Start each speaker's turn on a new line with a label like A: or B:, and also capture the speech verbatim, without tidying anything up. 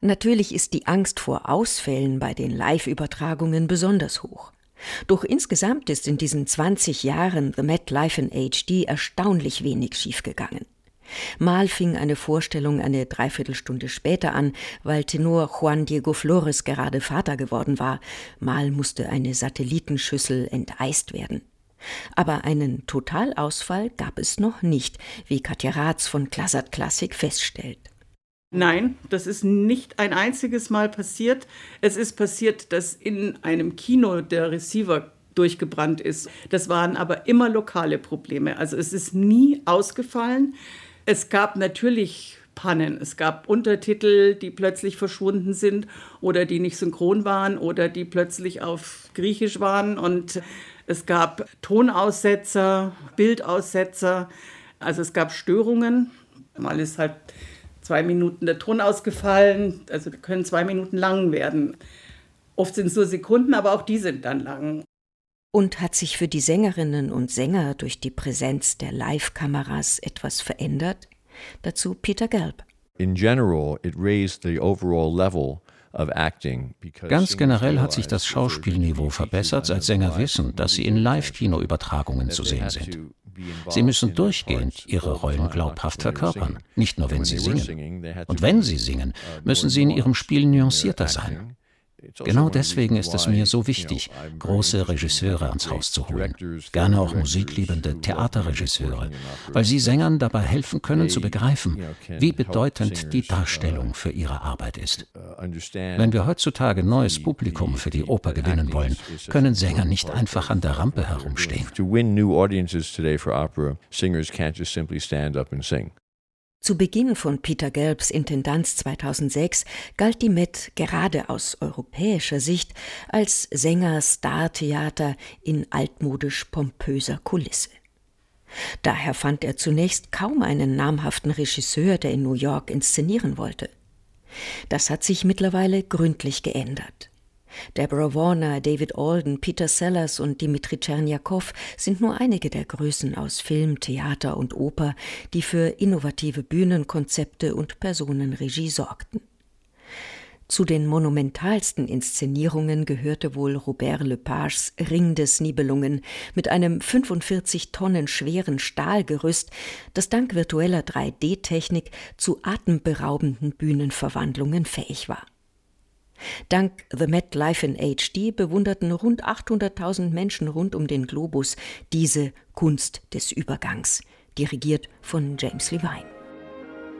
A: Natürlich ist die Angst vor Ausfällen bei den Live-Übertragungen besonders hoch. Doch insgesamt ist in diesen zwanzig Jahren The Met Live in H D erstaunlich wenig schiefgegangen. Mal fing eine Vorstellung eine Dreiviertelstunde später an, weil Tenor Juan Diego Flores gerade Vater geworden war. Mal musste eine Satellitenschüssel enteist werden. Aber einen Totalausfall gab es noch nicht, wie Katja Ratz von Klazat Classic feststellt.
B: Nein, das ist nicht ein einziges Mal passiert. Es ist passiert, dass in einem Kino der Receiver durchgebrannt ist. Das waren aber immer lokale Probleme. Also es ist nie ausgefallen. Es gab natürlich Pannen. Es gab Untertitel, die plötzlich verschwunden sind oder die nicht synchron waren oder die plötzlich auf Griechisch waren. Und es gab Tonaussetzer, Bildaussetzer. Also es gab Störungen. Mal ist halt zwei Minuten der Ton ausgefallen, also die können zwei Minuten lang werden. Oft sind es nur Sekunden, aber auch die sind dann lang.
A: Und hat sich für die Sängerinnen und Sänger durch die Präsenz der Live-Kameras etwas verändert? Dazu Peter Gelb.
C: In general, it raised the overall level.
D: Ganz generell hat sich das Schauspielniveau verbessert, seit Sänger wissen, dass sie in Live-Kino-Übertragungen zu sehen sind. Sie müssen durchgehend ihre Rollen glaubhaft verkörpern, nicht nur wenn sie singen. Und wenn sie singen, müssen sie in ihrem Spiel nuancierter sein. Genau deswegen ist es mir so wichtig, große Regisseure ans Haus zu holen, gerne auch musikliebende Theaterregisseure, weil sie Sängern dabei helfen können zu begreifen, wie bedeutend die Darstellung für ihre Arbeit ist. Wenn wir heutzutage neues Publikum für die Oper gewinnen wollen, können Sänger nicht einfach an der Rampe herumstehen.
A: Zu Beginn von Peter Gelbs Intendanz zweitausendsechs galt die Met gerade aus europäischer Sicht als Sänger-Star-Theater in altmodisch pompöser Kulisse. Daher fand er zunächst kaum einen namhaften Regisseur, der in New York inszenieren wollte. Das hat sich mittlerweile gründlich geändert. Deborah Warner, David Alden, Peter Sellers und Dimitri Tscherniakow sind nur einige der Größen aus Film, Theater und Oper, die für innovative Bühnenkonzepte und Personenregie sorgten. Zu den monumentalsten Inszenierungen gehörte wohl Robert Lepages Ring des Nibelungen mit einem fünfundvierzig Tonnen schweren Stahlgerüst, das dank virtueller drei D Technik zu atemberaubenden Bühnenverwandlungen fähig war. Dank The Met Live in H D bewunderten rund achthunderttausend Menschen rund um den Globus diese Kunst des Übergangs, dirigiert von James Levine.